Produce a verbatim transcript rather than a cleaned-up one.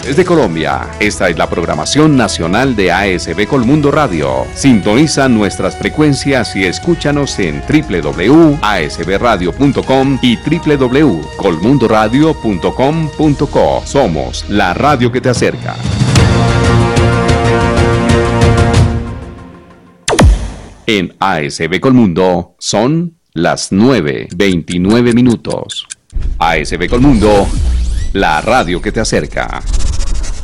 Desde Colombia, esta es la programación nacional de A S B Colmundo Radio. Sintoniza nuestras frecuencias y escúchanos en doble u doble u doble u punto a s b radio punto com y doble u doble u doble u punto colmundo radio punto com punto co. Somos la radio que te acerca. En A S B Colmundo son las nueve veintinueve minutos. A S B Colmundo, la radio que te acerca.